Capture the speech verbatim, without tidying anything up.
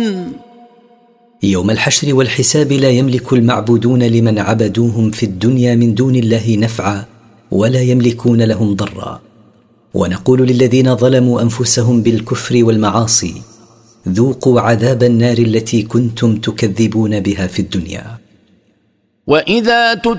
يوم الحشر والحساب لا يملك المعبودون لمن عبدوهم في الدنيا من دون الله نفعا ولا يملكون لهم ضرا. ونقول للذين ظلموا أنفسهم بالكفر والمعاصي ذوقوا عذاب النار التي كنتم تكذبون بها في الدنيا. وإذا